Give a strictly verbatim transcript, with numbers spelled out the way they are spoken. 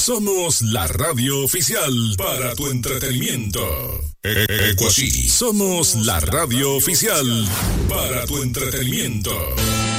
Somos la radio oficial para tu entretenimiento. Ecuasí. Somos la radio oficial para tu entretenimiento.